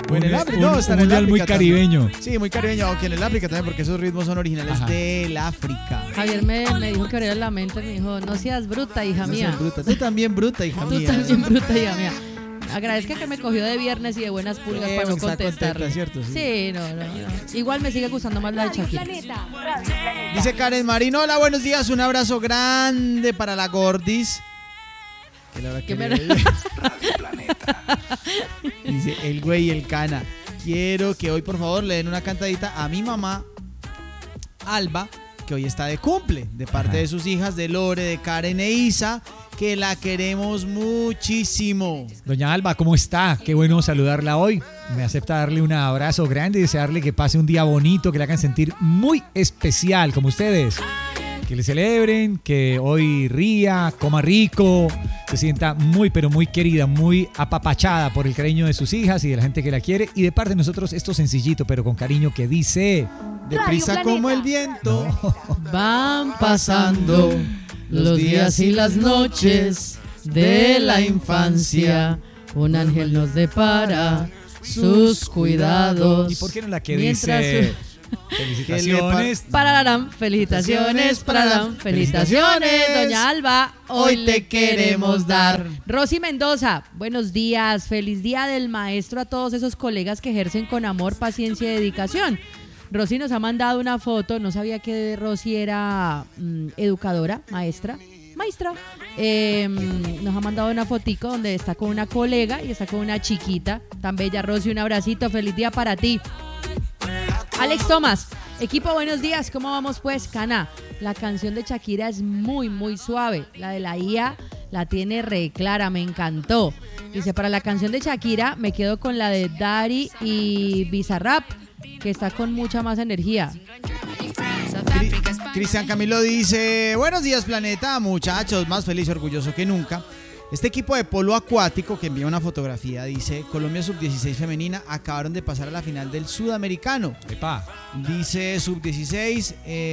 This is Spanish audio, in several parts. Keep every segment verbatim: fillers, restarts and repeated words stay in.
O en el Un- África. No, un- está un en el mundial muy África también. caribeño. Sí, muy caribeño, aunque en el África también, porque esos ritmos son originales Ajá. del África. Javier me, me dijo que abriera la mente, me dijo, no seas bruta, hija No mía. seas bruta. Tú también bruta, hija Tú mía. también bruta, hija mía. Agradezca que me cogió de viernes y de buenas pulgas Eh, para no está contestarle. contenta, ¿cierto? Sí. Sí, no, no, no. Igual me sigue gustando más la de Shakira. Dice Karen Marín, hola, buenos días, un abrazo grande para la Gordis. Que la verdad Que que me- le- Dice el güey y el cana. Quiero que hoy por favor le den una cantadita a mi mamá, Alba, que hoy está de cumple, de parte Ajá. de sus hijas, de Lore, de Karen e Isa, que la queremos muchísimo. Doña Alba, ¿cómo está? Qué bueno saludarla hoy. Me acepta darle un abrazo grande y desearle que pase un día bonito, que le hagan sentir muy especial, como ustedes. Que le celebren, que hoy ría, coma rico, se sienta muy, pero muy querida, muy apapachada por el cariño de sus hijas y de la gente que la quiere. Y de parte de nosotros, esto sencillito, pero con cariño, que dice... Deprisa como el viento. Van pasando los días y las noches de la infancia. Un ángel nos depara sus cuidados. ¿Y por qué no la que Mientras dice... su- Felicitaciones. Pararán, felicitaciones, pararán, felicitaciones, doña Alba, hoy te queremos dar. Rosy Mendoza, buenos días, feliz día del maestro a todos esos colegas que ejercen con amor, paciencia y dedicación. Rosy nos ha mandado una foto, no sabía que Rosy era mm, educadora, maestra, maestra. Eh, nos ha mandado una fotico donde está con una colega y está con una chiquita, tan bella. Rosy, un abracito, feliz día para ti. Alex Tomás, equipo, buenos días, ¿cómo vamos pues? Cana, la canción de Shakira es muy, muy suave, la de la I A la tiene re clara, me encantó. Dice, para la canción de Shakira me quedo con la de Daddy y Bizarrap, que está con mucha más energía. Cri- Cristian Camilo dice, buenos días planeta, muchachos, más feliz y orgulloso que nunca. Este equipo de polo acuático que envía una fotografía dice, Colombia sub dieciséis femenina acabaron de pasar a la final del sudamericano. Epa. Dice sub dieciséis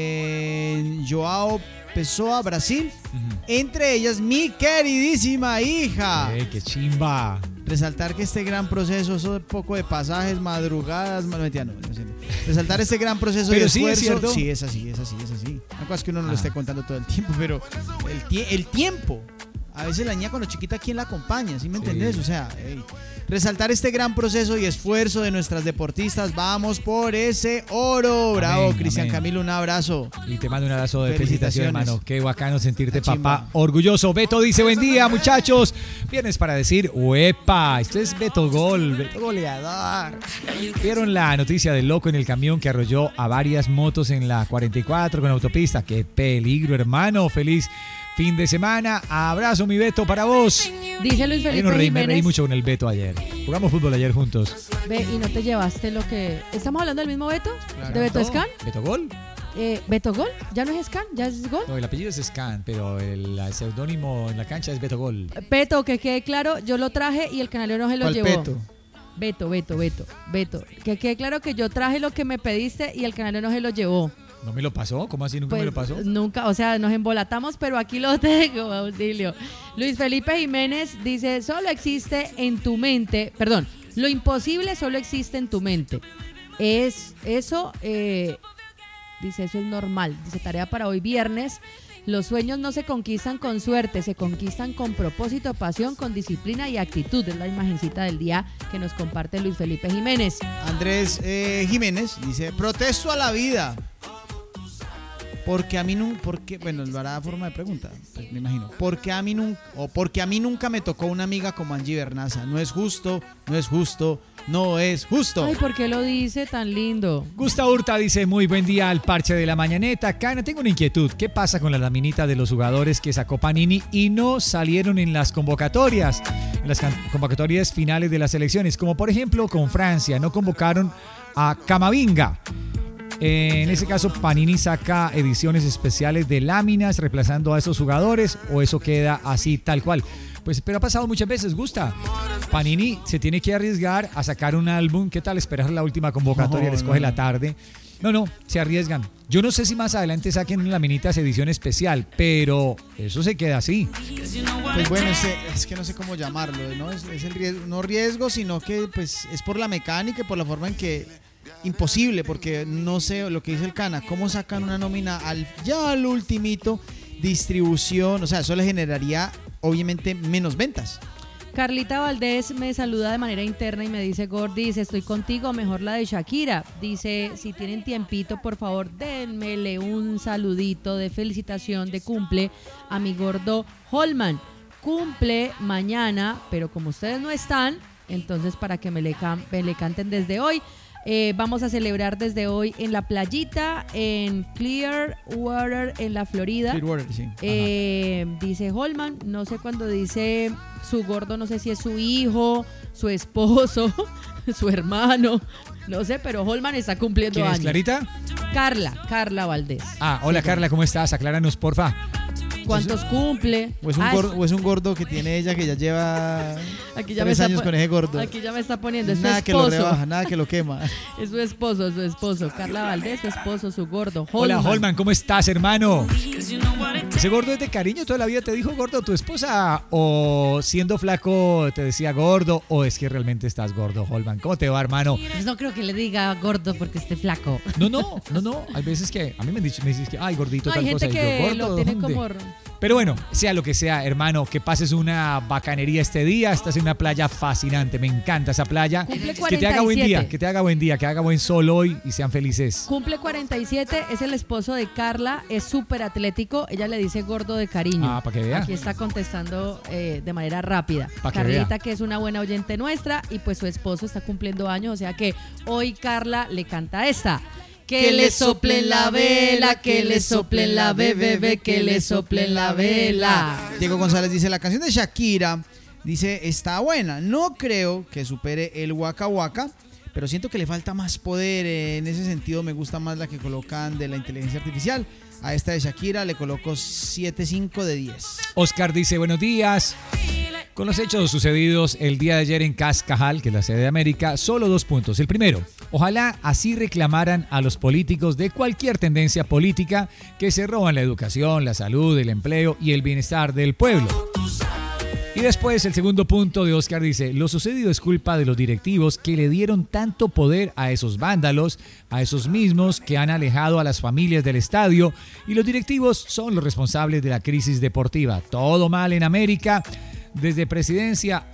en Joao Pessoa, Brasil. Ujú. Entre ellas mi queridísima hija. ¡Eh, qué chimba! Resaltar que este gran proceso, eso de poco de pasajes, madrugadas, no, mentira, no, no, no, resaltar este gran proceso Pero de sí, es esfuerzo. cierto. Sí, es así, es así, es así. Una cosa es que uno no lo Ah. esté contando todo el tiempo, pero el, tie- el tiempo. A veces la niña cuando chiquita, ¿quién la acompaña? ¿Sí me Sí. entendés? O sea, ey, resaltar este gran proceso y esfuerzo de nuestras deportistas. Vamos por ese oro. Bravo, Amén, Cristian amén. Camilo, un abrazo. Y te mando un abrazo de Felicitaciones. felicitación, hermano. Qué bacano sentirte, La chimba. papá, orgulloso. Beto dice, buen día, muchachos. Vienes para decir, ¡uepa! Esto es Beto Gol, Beto goleador. ¿Vieron la noticia del loco en el camión que arrolló a varias motos en la cuarenta y cuatro con autopista? ¡Qué peligro, hermano! Feliz fin de semana. Abrazo, mi Beto, para vos. Dice Luis Yo Felipe no reí, me reí Jiménez, mucho con el Beto ayer. Jugamos fútbol ayer juntos. ve, y no te llevaste lo que... ¿Estamos hablando del mismo Beto? ¿De Beto ¿No? Scan? ¿Beto Gol? Eh, ¿Beto Gol? ¿Ya no es Scan? ¿Ya es Gol? No, el apellido es Scan, pero el seudónimo en la cancha es Beto Gol. Beto, que quede claro, yo lo traje y el canalero no se lo ¿Cuál llevó. peto? Beto, Beto, Beto, Beto. Que quede claro que yo traje lo que me pediste y el canalero no se lo llevó. ¿No me lo pasó? ¿Cómo así nunca Pues, me lo pasó? nunca, o sea, nos embolatamos, pero aquí lo tengo, auxilio. Luis Felipe Jiménez dice, solo existe en tu mente, perdón, lo imposible solo existe en tu mente. Es eso, eh, dice, eso es normal. Dice, tarea para hoy viernes. Los sueños no se conquistan con suerte, se conquistan con propósito, pasión, con disciplina y actitud. Es la imagencita del día que nos comparte Luis Felipe Jiménez. Andrés eh, Jiménez dice, protesto a la vida. Porque a mí nunca, porque, bueno, lo hará a forma de pregunta, pues me imagino. Porque a mí nunca, o porque a mí nunca me tocó una amiga como Angie Bernaza. No es justo, no es justo, no es justo. Ay, ¿por qué lo dice tan lindo? Gustavo Hurta dice, muy buen día al parche de la mañaneta. Cana, tengo una inquietud. ¿Qué pasa con la laminita de los jugadores que sacó Panini y no salieron en las convocatorias? En las can- convocatorias finales de las elecciones. Como por ejemplo con Francia, no convocaron a Camavinga. Eh, en ese caso, Panini saca ediciones especiales de láminas reemplazando a esos jugadores, o eso queda así tal cual. Pues, pero ha pasado muchas veces, Gusta. Panini se tiene que arriesgar a sacar un álbum. ¿Qué tal esperar la última convocatoria? No, Les coge no, la no. tarde. No, no, se arriesgan. Yo no sé si más adelante saquen la Minitas edición especial, pero eso se queda así. Pues bueno, es, es que no sé cómo llamarlo, ¿no? Es, es el riesgo, no riesgo, sino que pues es por la mecánica y por la forma en que imposible, porque no sé lo que dice el Cana, cómo sacan una nómina al ya al ultimito, distribución, o sea, eso le generaría obviamente menos ventas. Carlita Valdés me saluda de manera interna y me dice, Gordy, dice, estoy contigo, mejor la de Shakira. Dice, si tienen tiempito, por favor, denmele un saludito de felicitación de cumple a mi gordo Holman. Cumple mañana, pero como ustedes no están, entonces para que me le, can- me le canten desde hoy. Eh, vamos a celebrar desde hoy en la playita, en Clearwater, en la Florida. Clearwater, sí. Eh, dice Holman, no sé cuándo dice su gordo, no sé si es su hijo, su esposo, su hermano, no sé, pero Holman está cumpliendo ¿Quién años. es, Clarita? Carla, Carla Valdés. Ah, hola Sí, Carla, ¿cómo estás? Acláranos, porfa. ¿Cuántos cumple? O es, un Ah, gordo, o es un gordo que tiene ella que ya lleva aquí ya me tres está años po- con ese gordo. Aquí ya me está poniendo, es su Nada que lo esposo. rebaja, nada que lo quema. Es su esposo, su esposo. Carla Valdés, su esposo, su gordo. Hola Holman. Holman, ¿cómo estás, hermano? ¿Ese gordo es de cariño toda la vida te dijo gordo tu esposa? ¿O siendo flaco te decía gordo? ¿O es que realmente estás gordo, Holman? ¿Cómo te va, hermano? Pues no creo que le diga gordo porque esté flaco. No, no, no, no. Hay veces que a mí me, han dicho, me dices que, ay, gordito, No, tal hay gente cosa. Y yo, que ¿gordo lo tiene dónde? como... Pero bueno, sea lo que sea, hermano, que pases una bacanería este día. Estás en una playa fascinante. Me encanta esa playa. Cumple Que te haga buen cuarenta y siete. día, que te haga buen día, que haga buen sol hoy y sean felices. Cumple cuarenta y siete, es el esposo de Carla, es súper atlético, ella le dice gordo de cariño. Ah, para que vea. Aquí está contestando eh, de manera rápida. Pa' que Carlita, vea. que es una buena oyente nuestra, y pues su esposo está cumpliendo años, o sea que hoy Carla le canta esta. Que le soplen la vela, que le soplen la bebé, que le soplen la vela. Diego González dice, la canción de Shakira, dice, está buena. No creo que supere el Waka Waka, pero siento que le falta más poder. En ese sentido me gusta más la que colocan de la inteligencia artificial. A esta de Shakira le coloco siete punto cinco de diez. Oscar dice, buenos días. Con los hechos sucedidos el día de ayer en Cascajal, que es la sede de América, solo dos puntos. El primero, ojalá así reclamaran a los políticos de cualquier tendencia política que se roban la educación, la salud, el empleo y el bienestar del pueblo. Y después el segundo punto de Oscar dice, lo sucedido es culpa de los directivos que le dieron tanto poder a esos vándalos, a esos mismos que han alejado a las familias del estadio, y los directivos son los responsables de la crisis deportiva. Todo mal en América, desde presidencia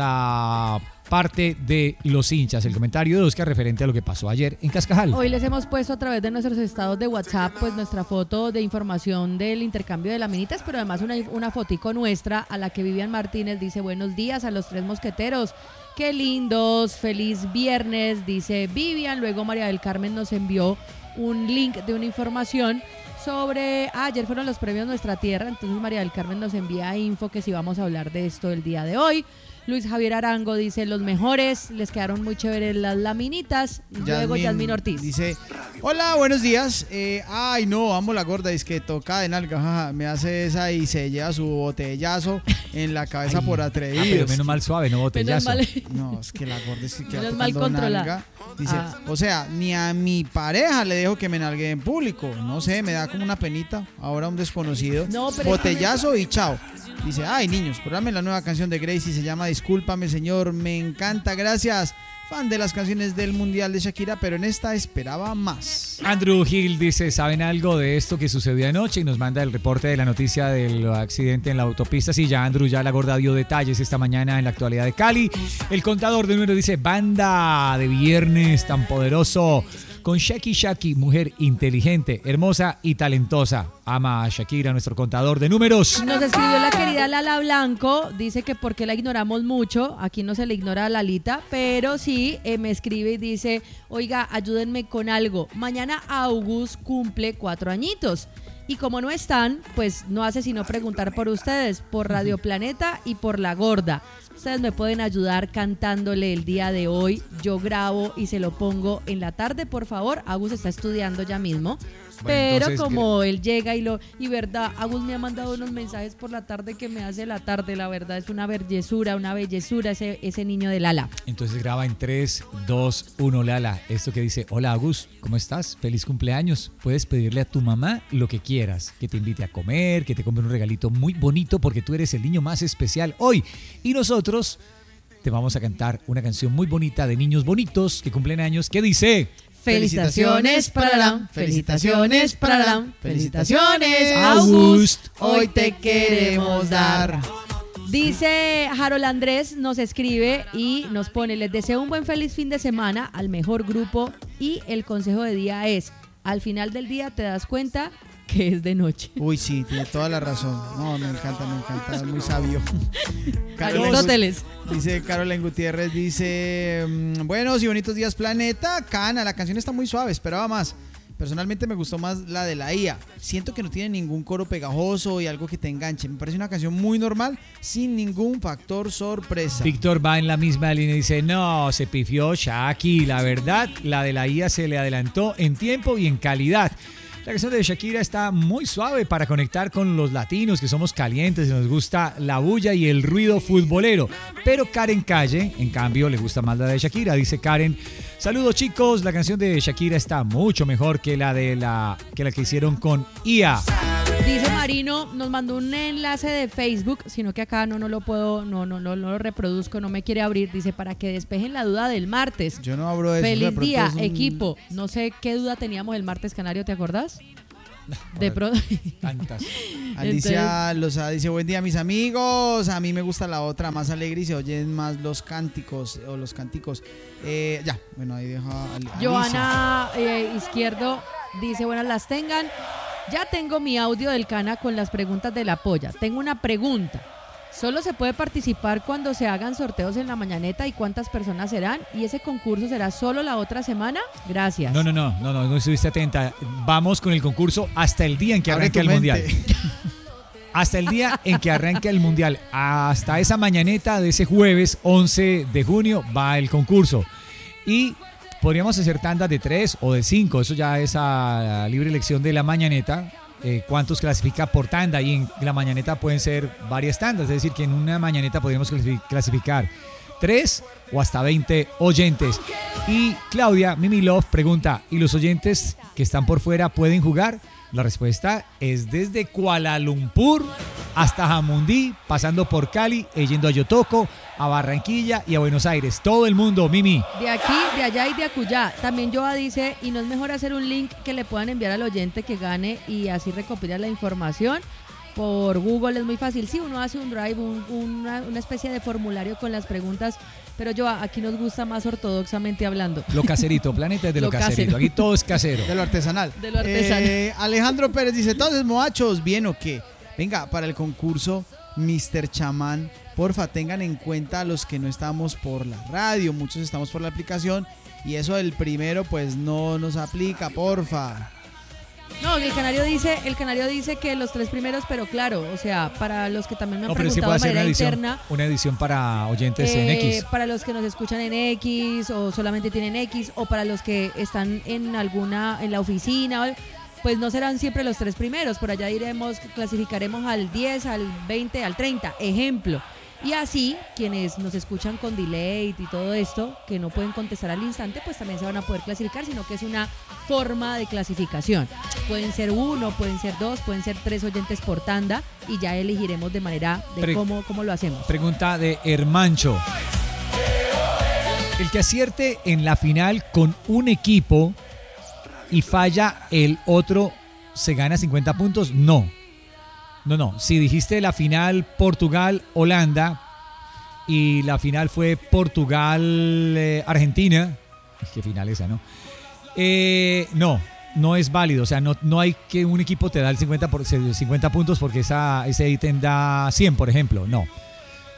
hasta parte de los hinchas. El comentario de Oscar referente a lo que pasó ayer en Cascajal. Hoy les hemos puesto a través de nuestros estados de WhatsApp pues nuestra foto de información del intercambio de laminitas, pero además una, una fotico nuestra a la que Vivian Martínez dice buenos días a los tres mosqueteros. Qué lindos, feliz viernes, dice Vivian. Luego María del Carmen nos envió un link de una información sobre, ah, ayer fueron los premios Nuestra Tierra, entonces María del Carmen nos envía info que si vamos a hablar de esto el día de hoy. Luis Javier Arango dice, los mejores, les quedaron muy chéveres las laminitas. Y luego Yasmín Ortiz dice, hola, buenos días. Eh, ay, no, amo la gorda, es que toca de nalga, jaja, me hace esa y se lleva su botellazo en la cabeza Ay, por ah, pero atrevidos. menos mal suave, no botellazo. Menos mal- No, es que la gorda es que queda Menos mal tocando controlada. nalga. Dice, Ah. o sea, ni a mi pareja le dejo que me nalgue en público. No sé, me da como una penita. Ahora un desconocido. No, pero es que- botellazo y chao. Dice, ay, niños, programe la nueva canción de Gracie, se llama Discúlpame, señor. Me encanta, gracias. Fan de las canciones del Mundial de Shakira, pero en esta esperaba más. Andrew Hill dice, ¿saben algo de esto que sucedió anoche? Y nos manda el reporte de la noticia del accidente en la autopista. Sí, ya Andrew, ya la gorda dio detalles esta mañana en la actualidad de Cali. El contador de números dice, banda de viernes tan poderoso. Con Shaki Shaki, mujer inteligente, hermosa y talentosa. Ama a Shakira, nuestro contador de números. Nos escribió la querida Lala Blanco, dice que porque la ignoramos mucho, aquí no se le ignora a Lalita, pero sí eh, me escribe y dice, oiga, ayúdenme con algo. Mañana August cumple cuatro añitos. Y como no están, pues no hace sino preguntar por ustedes, por Radio Planeta y por La Gorda. Ustedes me pueden ayudar cantándole el día de hoy. Yo grabo y se lo pongo en la tarde, por favor. Agus está estudiando ya mismo. Pero entonces, como él llega y lo... Y verdad, Agus me ha mandado unos mensajes por la tarde que me hace la tarde. La verdad es una bellezura, una bellezura ese, ese niño de Lala. Entonces graba en tres, dos, uno, Lala. Esto que dice, hola Agus, ¿cómo estás? Feliz cumpleaños. Puedes pedirle a tu mamá lo que quieras. Que te invite a comer, que te compre un regalito muy bonito porque tú eres el niño más especial hoy. Y nosotros te vamos a cantar una canción muy bonita de niños bonitos que cumplen años que dice... Felicitaciones para la, felicitaciones para la, felicitaciones August, hoy te queremos dar. Dice Harold Andrés, nos escribe y nos pone, les deseo un buen feliz fin de semana al mejor grupo y el consejo de día es, al final del día te das cuenta que es de noche. Uy, sí, tiene toda la razón. No, me encanta, me encanta, es muy sabio. Aristóteles. Dice Caroline Gutiérrez, dice, buenos y bonitos días planeta, Cana, la canción está muy suave, esperaba más. Personalmente me gustó más la de la I A. Siento que no tiene ningún coro pegajoso y algo que te enganche. Me parece una canción muy normal, sin ningún factor sorpresa. Víctor va en la misma línea y dice, no, se pifió Shaki. La verdad, la de la I A se le adelantó en tiempo y en calidad. La canción de Shakira está muy suave para conectar con los latinos que somos calientes y nos gusta la bulla y el ruido futbolero. Pero Karen Calle, en cambio, le gusta más la de Shakira. Dice Karen, saludos chicos, la canción de Shakira está mucho mejor que la de la que la que hicieron con I A. Dice Marino, nos mandó un enlace de Facebook, sino que acá no, no lo puedo, no, no, no, no lo reproduzco, no me quiere abrir. Dice, para que despejen la duda del martes. Yo no abro eso. Feliz día, un... equipo. No sé qué duda teníamos el martes canario, ¿te acordás? De pronto. Tantas. Alicia Loza dice, buen día mis amigos, a mí me gusta la otra, más alegre y se oyen más los cánticos o los cánticos. Eh, ya, bueno, ahí deja a Alicia. Joana eh, Izquierdo dice, buenas las tengan. Ya tengo mi audio del Cana con las preguntas de la polla. Tengo una pregunta. ¿Solo se puede participar cuando se hagan sorteos en la mañaneta y cuántas personas serán? ¿Y ese concurso será solo la otra semana? Gracias. No, no, no, no, no, no estuviste atenta. Vamos con el concurso hasta el día en que arranque el mundial. Hasta el día en que arranque el mundial. Hasta esa mañaneta de ese jueves once de junio va el concurso. Y podríamos hacer tandas de tres o de cinco. Eso ya es a libre elección de la mañaneta. Eh, cuántos clasifica por tanda, y en la mañaneta pueden ser varias tandas, es decir, que en una mañaneta podríamos clasificar tres o hasta veinte oyentes. Y Claudia Mimilov pregunta, ¿y los oyentes que están por fuera pueden jugar? La respuesta es desde Kuala Lumpur hasta Jamundí, pasando por Cali, e yendo a Yotoco, a Barranquilla y a Buenos Aires. Todo el mundo, Mimi. De aquí, de allá y de acullá. También Joa dice, ¿y no es mejor hacer un link que le puedan enviar al oyente que gane y así recopilar la información? Por Google es muy fácil. Sí, uno hace un drive, un, una, una especie de formulario con las preguntas, pero Joa, aquí nos gusta más ortodoxamente hablando. Lo caserito, Planeta es de lo, lo caserito. Casero. Aquí todo es casero. De lo artesanal. De lo artesanal. Eh, Alejandro Pérez dice, entonces, moachos, ¿bien o qué? Venga, para el concurso mister Chamán, porfa, tengan en cuenta a los que no estamos por la radio, muchos estamos por la aplicación y eso del primero pues no nos aplica, porfa. No, el canario dice, el canario dice que los tres primeros, pero claro, o sea, para los que también me han no, pero preguntado sí puede de manera una edición, interna, una edición para oyentes eh, en X. Para los que nos escuchan en X o solamente tienen X, o para los que están en alguna, en la oficina, pues no serán siempre los tres primeros, por allá diremos, clasificaremos al diez, al veinte, al treinta, ejemplo. Y así, quienes nos escuchan con delay y todo esto, que no pueden contestar al instante, pues también se van a poder clasificar, sino que es una forma de clasificación. Pueden ser uno, pueden ser dos, pueden ser tres oyentes por tanda y ya elegiremos de manera de Pre- cómo, cómo lo hacemos. Pregunta de Hermancho. El que acierte en la final con un equipo y falla el otro, ¿se gana cincuenta puntos? No. No, no. Si dijiste la final Portugal-Holanda y la final fue Portugal-Argentina, eh, ¿qué final esa, no? Eh, no, no es válido. O sea, no, no hay que un equipo te da el cincuenta, por, cincuenta puntos porque esa, ese ítem da cien, por ejemplo. No.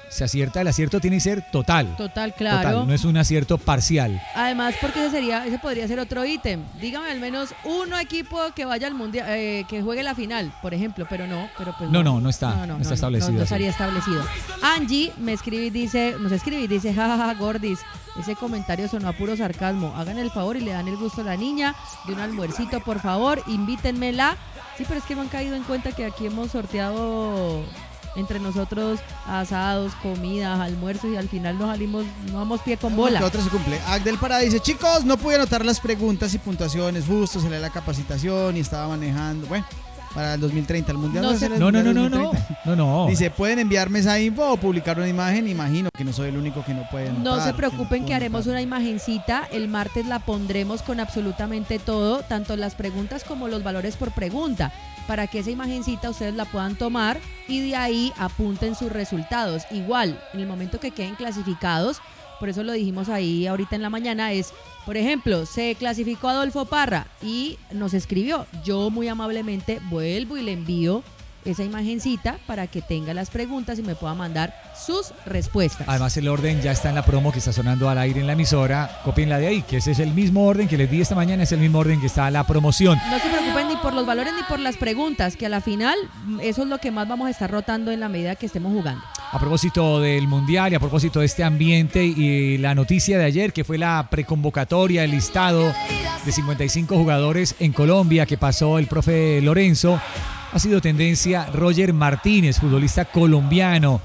se acierta, el acierto tiene que ser total. Total, claro. Total, no es un acierto parcial. Además, porque ese sería, ese podría ser otro ítem. Dígame al menos uno equipo que vaya al mundial, eh, que juegue la final, por ejemplo, pero no, pero pues no, no, no está, no, no, no está establecido. No, no estaría establecido. Angie me escribe y dice, nos escribe y dice, jajaja, gordis, ese comentario sonó a puro sarcasmo. Hagan el favor y le dan el gusto a la niña de un almuercito, por favor, invítenmela. Sí, pero es que me han caído en cuenta que aquí hemos sorteado entre nosotros asados, comidas, almuerzos y al final nos salimos, no damos pie con bola. Otro se cumple. Agdel Parada dice, chicos, no pude anotar las preguntas y puntuaciones, justo se le da la capacitación y estaba manejando, bueno, para el dos mil treinta, el mundial. No, va a ser el no, no, mundial no, no, no, no, no. Dice, ¿pueden enviarme esa info o publicar una imagen? Imagino que no soy el único que no puede anotar. No se preocupen que, que haremos una imagencita, el martes la pondremos con absolutamente todo, tanto las preguntas como los valores por pregunta, para que esa imagencita ustedes la puedan tomar y de ahí apunten sus resultados. Igual, en el momento que queden clasificados, por eso lo dijimos ahí ahorita en la mañana, es, por ejemplo, se clasificó Adolfo Parra y nos escribió. Yo muy amablemente vuelvo y le envío esa imagencita para que tenga las preguntas y me pueda mandar sus respuestas. Además, el orden ya está en la promo que está sonando al aire en la emisora. Copienla de ahí, que ese es el mismo orden que les di esta mañana, es el mismo orden que está la promoción. No se preocupen ni por los valores ni por las preguntas, que a la final eso es lo que más vamos a estar rotando en la medida que estemos jugando. A propósito del Mundial y a propósito de este ambiente y la noticia de ayer, que fue la preconvocatoria, el listado de cincuenta y cinco jugadores en Colombia que pasó el profe Lorenzo, ha sido tendencia Roger Martínez, futbolista colombiano,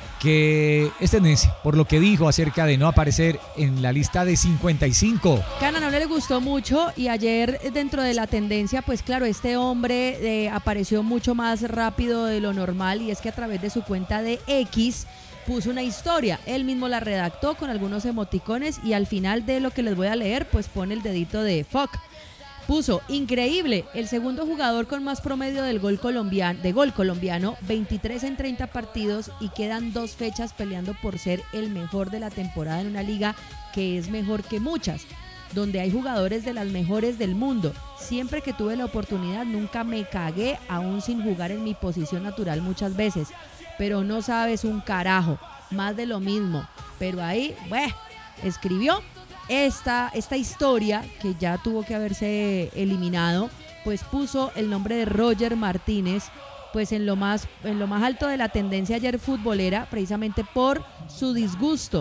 que es tendencia por lo que dijo acerca de no aparecer en la lista de cincuenta y cinco. Cana, no le gustó mucho y ayer dentro de la tendencia, pues claro, este hombre eh, apareció mucho más rápido de lo normal y es que a través de su cuenta de X puso una historia, él mismo la redactó con algunos emoticones y al final de lo que les voy a leer, pues pone el dedito de fuck. Puso, increíble, el segundo jugador con más promedio del gol colombiano, de gol colombiano, veintitrés en treinta partidos y quedan dos fechas peleando por ser el mejor de la temporada en una liga que es mejor que muchas, donde hay jugadores de las mejores del mundo. Siempre que tuve la oportunidad nunca me cagué, aún sin jugar en mi posición natural muchas veces, pero no sabes un carajo, más de lo mismo, pero ahí, bueno, escribió. Esta, esta historia, que ya tuvo que haberse eliminado, pues puso el nombre de Roger Martínez pues en lo más, en lo más alto de la tendencia ayer futbolera, precisamente por su disgusto.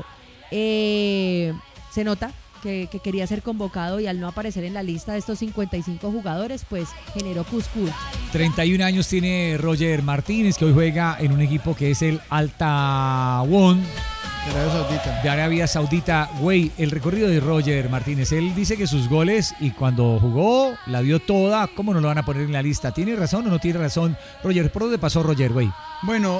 Eh, se nota que, que quería ser convocado y al no aparecer en la lista de estos cincuenta y cinco jugadores, pues generó cuscús. treinta y un años tiene Roger Martínez, que hoy juega en un equipo que es el Al Tawon de Arabia Saudita. De Arabia Saudita. Güey, el recorrido de Roger Martínez, él dice que sus goles y cuando jugó la dio toda. ¿Cómo no lo van a poner en la lista? ¿Tiene razón o no tiene razón Roger? ¿Por dónde pasó Roger, güey? Bueno,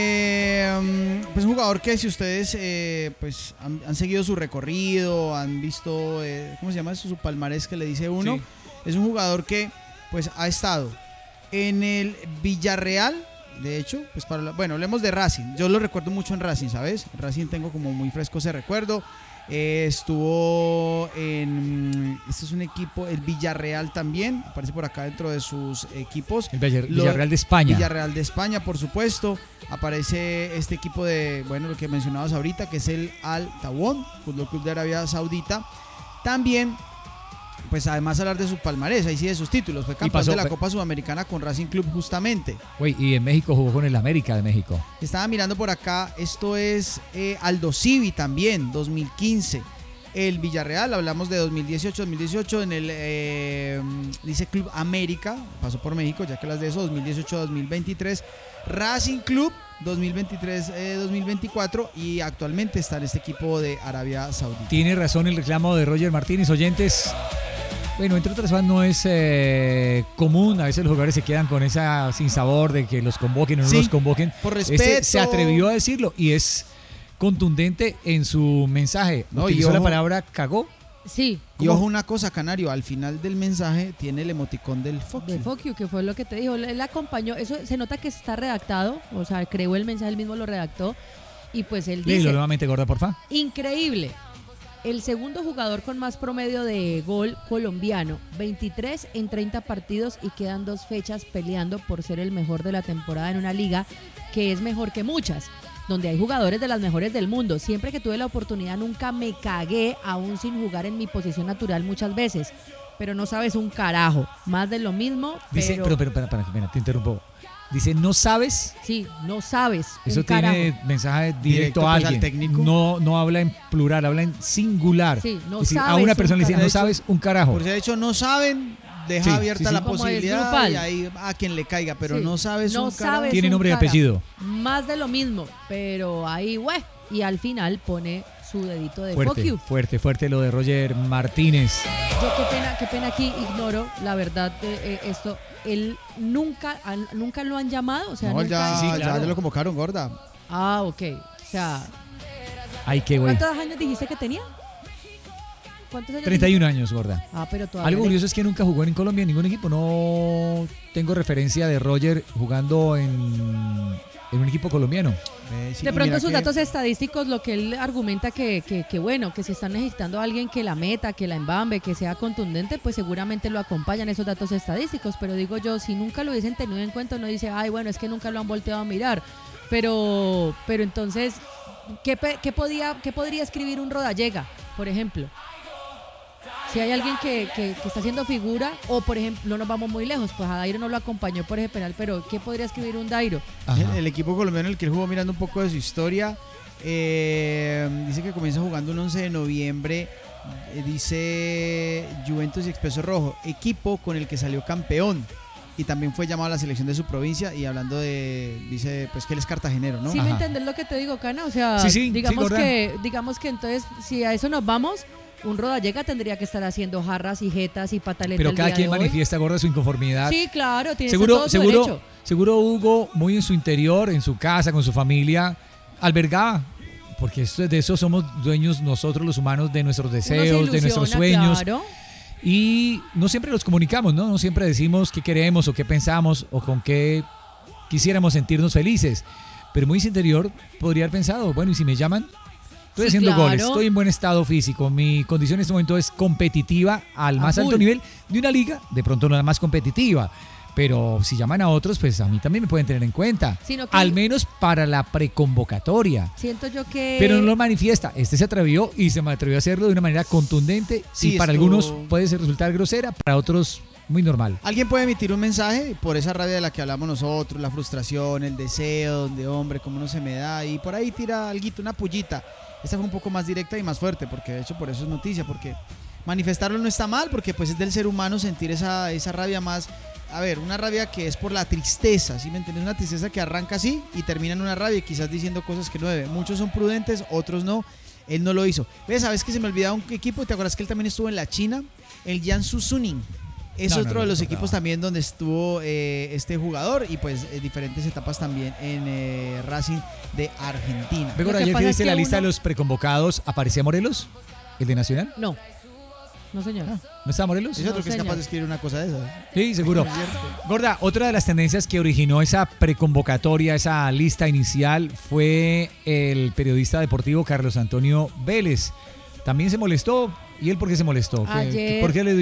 eh, pues un jugador que si ustedes eh, pues han, han seguido su recorrido, han visto, eh, ¿cómo se llama eso? Su palmarés que le dice uno. Sí. Es un jugador que pues ha estado en el Villarreal. De hecho, pues para la, bueno, hablemos de Racing. Yo lo recuerdo mucho en Racing, ¿sabes? En Racing tengo como muy fresco ese recuerdo. Eh, estuvo en... Este es un equipo, el Villarreal también. Aparece por acá dentro de sus equipos. El Villarreal lo, de España. Villarreal de España, por supuesto. Aparece este equipo de, bueno, lo que mencionabas ahorita, que es el Al Tawon, Fútbol Club de Arabia Saudita. También... Pues además hablar de su palmarés, ahí sí de sus títulos. Fue campeón pasó, de la Copa Sudamericana con Racing Club justamente. Güey, y en México jugó con el América de México. Estaba mirando por acá, esto es eh, Aldo Civi también, dos mil quince. El Villarreal, hablamos de dos mil dieciocho, dos mil dieciocho en el, eh, dice Club América, pasó por México, ya que las de eso, dos mil dieciocho, dos mil veintitrés. Racing Club, dos mil veintitrés, eh, dos mil veinticuatro y actualmente está en este equipo de Arabia Saudita. Tiene razón el reclamo de Roger Martínez, oyentes. Bueno, entre otras cosas no es eh, común, a veces los jugadores se quedan con esa sinsabor de que los convoquen o no sí, los convoquen. Por respeto. Este se atrevió a decirlo y es contundente en su mensaje. No, utilizó ojo, la palabra cagó. Sí. Y ojo una cosa, Canario, al final del mensaje tiene el emoticón del fuck you. De fuck you, que fue lo que te dijo. Él acompañó, eso se nota que está redactado, o sea, creó el mensaje, él mismo lo redactó y pues él dice... Léelo nuevamente, gorda, porfa. Increíble. El segundo jugador con más promedio de gol colombiano, veintitrés en treinta partidos y quedan dos fechas peleando por ser el mejor de la temporada en una liga que es mejor que muchas. donde hay jugadores de las mejores del mundo. Siempre que tuve la oportunidad nunca me cagué, aún sin jugar en mi posición natural muchas veces. Pero no sabes un carajo, más de lo mismo. Dice, pero, pero, pero, para, para, para, te interrumpo. Dice, no sabes. Sí, no sabes. Eso un tiene carajo. mensaje directo, Directo, a pues, alguien. al técnico. No, no habla en plural, habla en singular. Sí, no es decir, a sabes una un persona le dice, carajo. no sabes un carajo. Por si de hecho no saben, deja Sí, abierta sí, sí. la Como es posibilidad grupal. y ahí a quien le caiga, pero Sí. no sabes No un carajo. sabes Tiene un nombre y carajo. apellido. Más de lo mismo, pero ahí, güey. Y al final pone su dedito de fuck Fuerte, you. fuerte, fuerte lo de Roger Martínez. Yo qué pena, qué pena aquí ignoro la verdad de eh, esto. Él nunca, al- nunca lo han llamado, o sea, No, nunca. ya, Sí, ya- claro. ya lo convocaron, gorda. Ah, ok. O sea, Ay, qué güey. ¿cuántos años dijiste que tenía? ¿Cuántos años? treinta y uno dijiste? años, gorda. Ah, pero todavía. Algo le- curioso es que nunca jugó en Colombia en ningún equipo. No tengo referencia de Roger jugando en, en un equipo colombiano. Eh, sí, De y pronto mira sus que- datos estadísticos, lo que él argumenta que, que, que bueno, que si están necesitando a alguien que la meta, que la embambe, que sea contundente, pues seguramente lo acompañan esos datos estadísticos. Pero digo yo, si nunca lo hubiesen tenido en cuenta, uno dice, ay, bueno, es que nunca lo han volteado a mirar. Pero, pero entonces, ¿qué, pe- qué podía, qué podría escribir un Rodallega, por ejemplo? Si hay alguien que, que, que está haciendo figura, o por ejemplo, no nos vamos muy lejos, pues a Dairo no lo acompañó por ese penal, pero ¿qué podría escribir un Dairo? Ajá. El, el equipo colombiano en el que él jugó, mirando un poco de su historia, eh, dice que comienza jugando un once de noviembre, eh, dice Juventus y Expreso Rojo, equipo con el que salió campeón y también fue llamado a la selección de su provincia, y hablando de, dice pues que él es cartagenero, ¿no? ¿Sí Ajá. me entendés lo que te digo, Cana? O sea, Sí, sí, sí, digamos, gorda. que, digamos que entonces, si a eso nos vamos, un Rodallega tendría que estar haciendo jarras y jetas y pataletas. Pero el cada día quien de hoy. manifiesta, gorda, su inconformidad. Sí, claro, tiene seguro, todo su seguro, derecho. seguro Hugo, muy en su interior, en su casa, con su familia, albergaba, porque esto, de eso somos dueños nosotros los humanos, de nuestros Uno se deseos, de nuestros ilusiona, sueños. claro. Y no siempre los comunicamos, ¿no? No siempre decimos qué queremos o qué pensamos o con qué quisiéramos sentirnos felices. Pero muy en su interior podría haber pensado, bueno, ¿y si me llaman? Estoy Sí, haciendo claro. goles, estoy en buen estado físico, mi condición en este momento es competitiva al A más alto full. nivel de una liga, de pronto no la más competitiva. Pero si llaman a otros, pues a mí también me pueden tener en cuenta. Sino que- Al menos para la preconvocatoria. Siento yo que... Pero no lo manifiesta. Este se atrevió y se atrevió a hacerlo de una manera contundente. Sí, y para esto- algunos puede ser- resultar grosera, para otros muy normal. Alguien puede emitir un mensaje por esa rabia de la que hablamos nosotros, la frustración, el deseo, donde hombre, cómo no se me da, y por ahí tira alguito, una pullita. Esta fue un poco más directa y más fuerte, porque de hecho por eso es noticia, porque manifestarlo no está mal, porque pues es del ser humano sentir esa, esa rabia más, a ver, una rabia que es por la tristeza, ¿sí me entiendes? Una tristeza que arranca así y termina en una rabia, y quizás diciendo cosas que no debe. Muchos son prudentes, otros no. Él no lo hizo. ¿Ves? ¿Sabes que se me olvidaba un equipo? ¿Te acuerdas que él también estuvo en la China? El Jiangsu Suning. Es No, no, otro no de los recordaba. equipos también donde estuvo eh, este jugador, y pues eh, diferentes etapas también en eh, Racing de Argentina. Luego, Lo que ayer pasa que es viste que la lista uno- de los preconvocados, ¿aparecía Morelos? ¿El de Nacional? No, no señor. ¿No estaba Morelos? Es otro No, que es capaz señor. de escribir una cosa de esas. Sí, seguro. Es cierto. Gorda, otra de las tendencias que originó esa preconvocatoria, esa lista inicial, fue el periodista deportivo Carlos Antonio Vélez. También se molestó. ¿Y él por qué se molestó? ¿Qué- Ayer- ¿Por qué le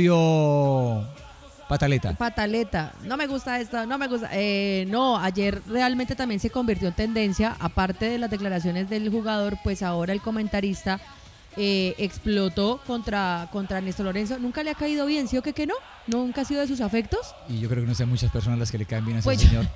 dio pataleta? Pataleta, no me gusta esto, no me gusta. Eh, no, ayer realmente también se convirtió en tendencia, aparte de las declaraciones del jugador, pues ahora el comentarista eh, explotó contra, contra Néstor Lorenzo. Nunca le ha caído bien, ¿sí o qué que no? ¿Nunca ha sido de sus afectos? Y yo creo que no sean muchas personas las que le caen bien a ese Pues- señor.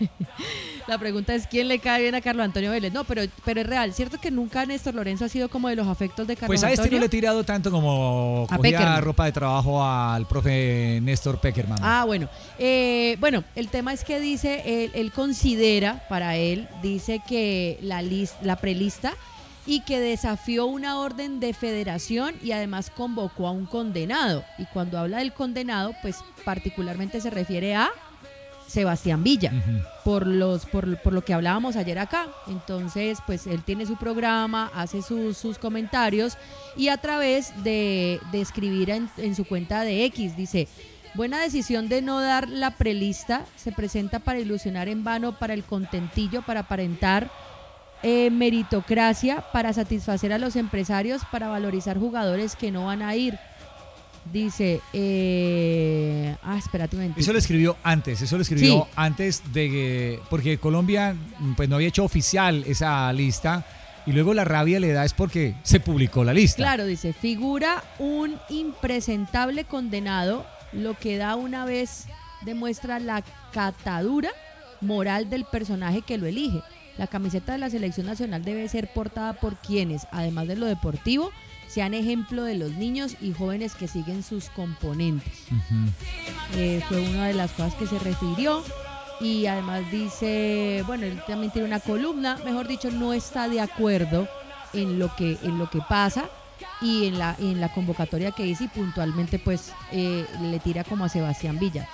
La pregunta es ¿quién le cae bien a Carlos Antonio Vélez? No, pero, pero es real, ¿cierto que nunca Néstor Lorenzo ha sido como de los afectos de Carlos Pues a este no Antonio? le he tirado tanto como A cogía Peckerman. ropa de trabajo al profe Néstor Peckerman. Ah, bueno. Eh, bueno, el tema es que dice, él, él considera, para él, dice que la, lis- la prelista y que desafió una orden de federación y además convocó a un condenado. Y cuando habla del condenado, pues particularmente se refiere a Sebastián Villa, Ujú. por los por, por lo que hablábamos ayer acá. Entonces, pues él tiene su programa, hace sus, sus comentarios y a través de, de escribir en, en su cuenta de X, dice: buena decisión de no dar la prelista, se presenta para ilusionar en vano, para el contentillo, para aparentar eh, meritocracia, para satisfacer a los empresarios, para valorizar jugadores que no van a ir. Dice, eh, ah, espérate un momento. Eso lo escribió antes, eso lo escribió Sí. antes de que, porque Colombia pues no había hecho oficial esa lista y luego la rabia le da es porque se publicó la lista. Claro, dice, figura un impresentable condenado, lo que da una vez demuestra la catadura moral del personaje que lo elige. La camiseta de la selección nacional debe ser portada por quienes, además de lo deportivo, sean ejemplo de los niños y jóvenes que siguen sus componentes. Ujú. Eh, fue una de las cosas que se refirió. Y además dice, bueno, él también tiene una columna, mejor dicho, no está de acuerdo en lo que, en lo que pasa y en la, en la convocatoria que hice, y puntualmente pues eh, le tira como a Sebastián Villa.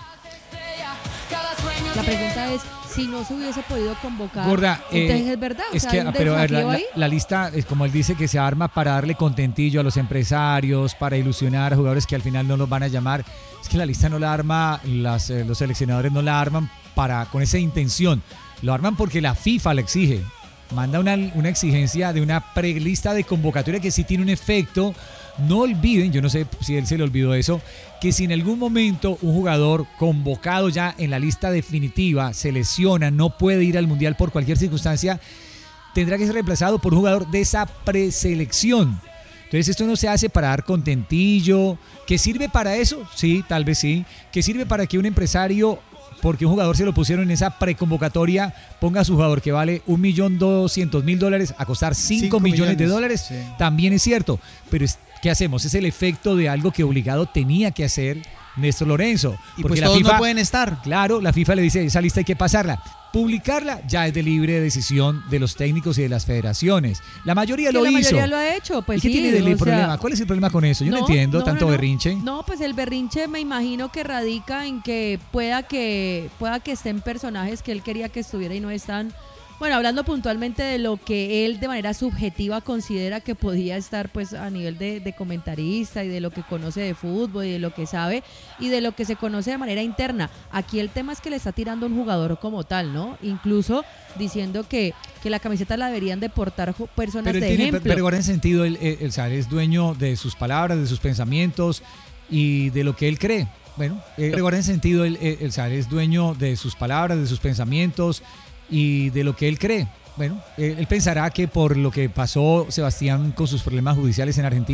La pregunta es, si no se hubiese podido convocar, Gorda, entonces eh, es verdad, o es sea, que, hay un pero a ver, la, desafío la- ahí. la lista, es como él dice, que se arma para darle contentillo a los empresarios, para ilusionar a jugadores que al final no los van a llamar. Es que la lista no la arma, las, eh, los seleccionadores no la arman para con esa intención. Lo arman porque la FIFA le exige. Manda una, una exigencia de una prelista de convocatoria que sí tiene un efecto. No olviden, yo no sé si él se le olvidó eso, que si en algún momento un jugador convocado ya en la lista definitiva se lesiona, no puede ir al Mundial por cualquier circunstancia, tendrá que ser reemplazado por un jugador de esa preselección. Entonces esto no se hace para dar contentillo. ¿Que sirve para eso? Sí, tal vez sí. ¿Que sirve para que un empresario, porque un jugador se lo pusieron en esa preconvocatoria, ponga a su jugador que vale un millón doscientos mil dólares a costar cinco Cinco millones de millones, dólares? sí. También es cierto. Pero es, ¿qué hacemos? Es el efecto de algo que obligado tenía que hacer Néstor Lorenzo. Y Porque pues la todos FIFA, no pueden estar. claro, la FIFA le dice, esa lista hay que pasarla. Publicarla ya es de libre decisión de los técnicos y de las federaciones. La mayoría Que lo la hizo. mayoría lo ha hecho, pues ¿Y qué sí, tiene de o sea, problema? ¿Cuál es el problema con eso? Yo no, entiendo no, tanto no, no. berrinche. No, pues el berrinche me imagino que radica en que pueda que pueda que estén personajes que él quería que estuviera y no están. Bueno, hablando puntualmente de lo que él de manera subjetiva considera que podía estar pues a nivel de, de comentarista y de lo que conoce de fútbol y de lo que sabe y de lo que se conoce de manera interna. Aquí el tema es que le está tirando a un jugador como tal, ¿no? Incluso diciendo que, que la camiseta la deberían de portar jo- personas Pero él de tiene, ejemplo. pero igual en sentido, él, él, él, sabe, es dueño de sus palabras, de sus pensamientos y de lo que él cree. Bueno, eh, igual en sentido, él, él, él sabe, es dueño de sus palabras, de sus pensamientos y de lo que él cree. Bueno, él, él pensará que por lo que pasó Sebastián con sus problemas judiciales en Argentina,